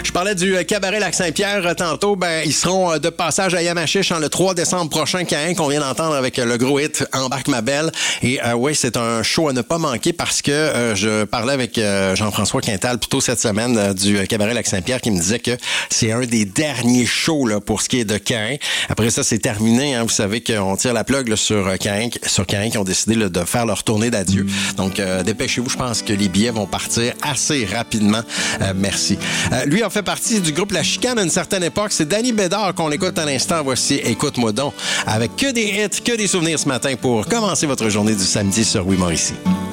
Je parlais du cabaret Lac-Saint-Pierre tantôt. Ils seront de passage à Yamachiche le 3 décembre prochain, qu'on vient d'entendre avec le gros hit Embarque ma belle. Et oui, c'est un show à ne pas manquer parce que je parlais avec Jean-François Quintal plus tôt cette semaine du cabaret Lac-Saint-Pierre qui me disait que c'est un des derniers shows là, pour ce qui est de Caïn. Après ça, c'est terminé. Vous savez qu'on tire la plug là, sur Caïn qui ont décidé là, de faire leur tournée d'adieu. Donc, dépêchez-vous. Je pense que les billets vont partir assez rapidement. Merci. Lui a fait partie du groupe La Chicane à une certaine époque. C'est Danny Bédard qu'on l'écoute à l'instant. Voici Écoute-moi donc. Avec que des hits, que des souvenirs ce matin pour commencer votre journée du samedi sur Oui Mauricie.